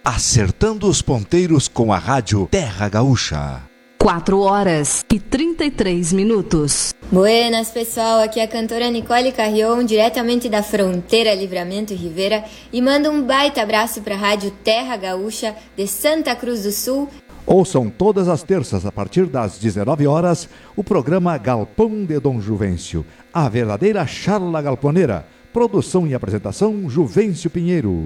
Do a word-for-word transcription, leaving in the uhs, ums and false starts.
Acertando os ponteiros com a rádio Terra Gaúcha. quatro horas e trinta e três minutos. Buenas, pessoal. Aqui é a cantora Nicole Carrion, diretamente da fronteira Livramento e Rivera, e manda um baita abraço para a rádio Terra Gaúcha de Santa Cruz do Sul. Ouçam todas as terças, a partir das dezenove horas, o programa Galpão de Dom Juvencio, a verdadeira charla galponeira. Produção e apresentação, Juvencio Pinheiro.